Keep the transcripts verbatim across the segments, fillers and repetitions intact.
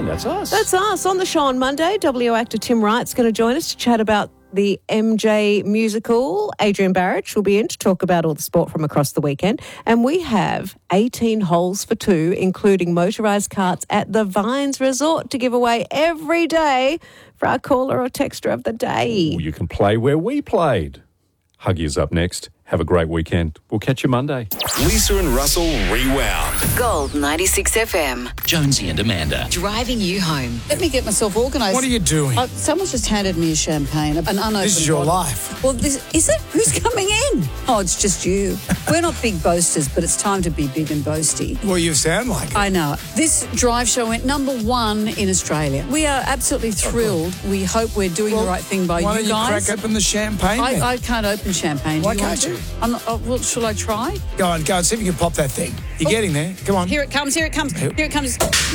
And that's us. That's us. On the show on Monday, W O actor Tim Wright's going to join us to chat about the M J musical. Adrian Barrett will be in to talk about all the sport from across the weekend. And we have eighteen holes for two, including motorised carts at the Vines Resort to give away every day for our caller or texter of the day. Ooh, you can play where we played. Huggy is up next. Have a great weekend. We'll catch you Monday. Lisa and Russell Rewound. Gold ninety-six F M. Jonesy and Amanda. Driving you home. Let me get myself organised. What are you doing? Uh, someone's just handed me a champagne, an unopened This is your bottle. life. Well, this, is it? Who's coming in? Oh, it's just you. We're not big boasters, but it's time to be big and boasty. Well, you sound like it. I know. This drive show went number one in Australia. We are absolutely thrilled. We hope we're doing Well, the right thing by Why you don't you guys. crack open the champagne then? I, I can't open champagne. Do Why you want can't to? you? I'm not, oh, well, shall I try? Go on, go on, see if you can pop that thing. You're Oh. getting there. Come on. Here it comes, here it comes, here it comes.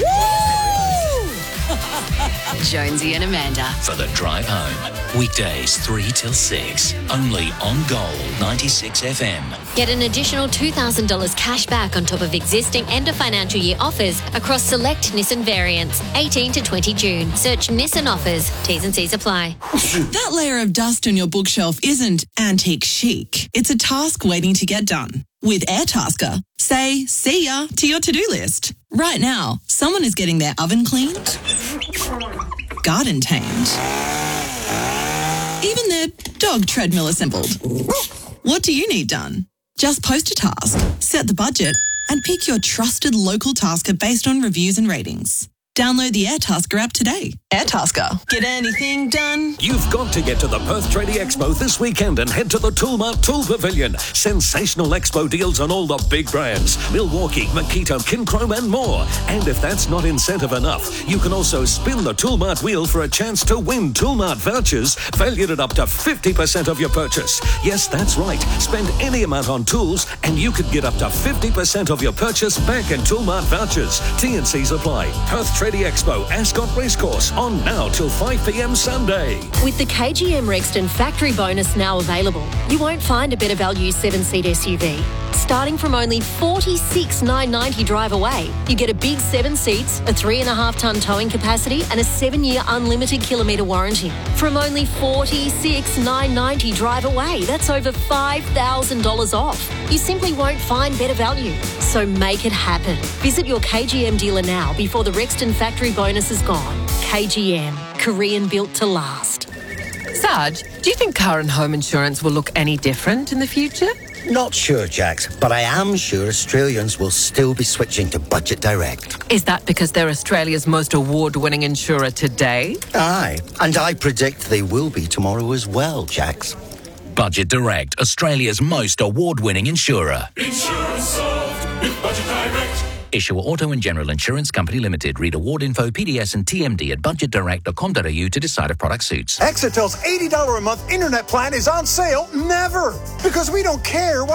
Jonesy and Amanda. For the drive home. Weekdays three till six. Only on Gold ninety-six F M. Get an additional two thousand dollars cash back on top of existing end of financial year offers across select Nissan variants. eighteen to twenty June. Search Nissan offers. T's and C's apply. That layer of dust on your bookshelf isn't antique chic. It's a task waiting to get done. With Airtasker, say see ya to your to-do list. Right now, someone is getting their oven cleaned, garden tamed, even their dog treadmill assembled. What do you need done? Just post a task, set the budget, and pick your trusted local tasker based on reviews and ratings. Download the Airtasker app today. Airtasker. Get anything done? You've got to get to the Perth Tradie Expo this weekend and head to the Toolmart Tool Pavilion. Sensational expo deals on all the big brands. Milwaukee, Makito, Kinchrome and more. And if that's not incentive enough, you can also spin the Toolmart wheel for a chance to win Toolmart vouchers valued at up to fifty percent of your purchase. Yes, that's right. Spend any amount on tools and you could get up to fifty percent of your purchase back in Toolmart vouchers. T and C's apply. Perth Tradie Expo, Ascot Racecourse, on now till five p.m. Sunday. With the K G M Rexton factory bonus now available, you won't find a better value seven-seat S U V. Starting from only forty-six thousand nine hundred ninety drive away, you get a big seven seats, a three and a half tonne towing capacity and a seven-year unlimited kilometre warranty. From only forty-six thousand nine hundred ninety drive away, that's over five thousand dollars off. You simply won't find better value. So make it happen. Visit your K G M dealer now before the Rexton factory bonus is gone. K G M, Korean built to last. Sarge, do you think car and home insurance will look any different in the future? Not sure, Jax, but I am sure Australians will still be switching to Budget Direct. Is that because they're Australia's most award-winning insurer today? Aye, and I predict they will be tomorrow as well, Jax. Budget Direct, Australia's most award-winning insurer. Insurance solved with Budget Direct. Issuer Auto and General Insurance Company Limited. Read award info, P D S and T M D at budget direct dot com dot a u to decide if product suits. Exitel's eighty dollars a month internet plan is on sale never, because we don't care what